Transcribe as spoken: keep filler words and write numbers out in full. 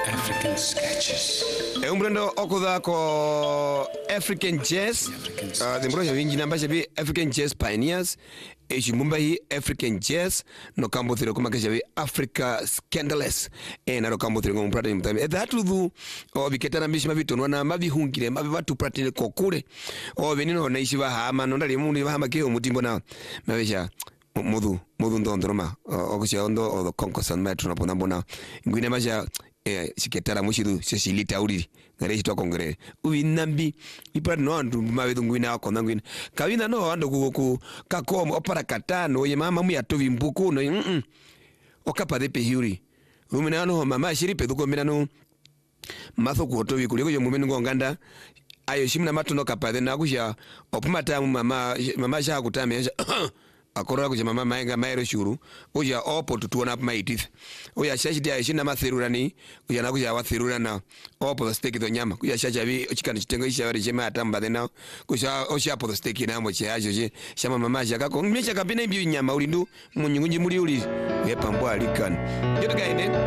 African sketches. E umbrendo okuda ko African Jazz. Uh, the mbroja winji namba jabi African Jazz Pioneers. E chimumba hi African Jazz no kambo thiro kuma jabi Africa Scandalous. E na ro kambo thiro kuma prata mtami. E dhatu dhu o biketana mishi mavitono na mavi hungire mavi watu prata kokure. O venino na ishi wa hama no ndali mundi wa hama keo mutimbo na mavisha mudu mudu ndo ndroma okusia ondo o konkosan metro na pona bona ngwine maja eh siketara mushidu sesilita uri ngare hitwa kongere uinambi ipa no andu mawedu ngwina akona ngwina kawina no ando ku ku kakom opara katano ye mama mu yatovi mbuku no mm okapa de pehuri umina no mama shiri peduko mina no matho ku otovi kuliko yo mumeni ngonganda ayo shimna matuno kapade na kusha opumata mama mama sha kutame akora kuja mama maenga maero shuru uja opo tutuona pa maitith uja shashi dia shina mathirurani uja na kuja wathirurana opo the steak to nyama kuja shacha bi chikani chitengo isha wari chema atamba dena kuja osha opo the steak na mo chajo je shama mama shaka ko mmesha kabine bi nyama ulindu munyungunji muri uli yepambwa alikan yoga ine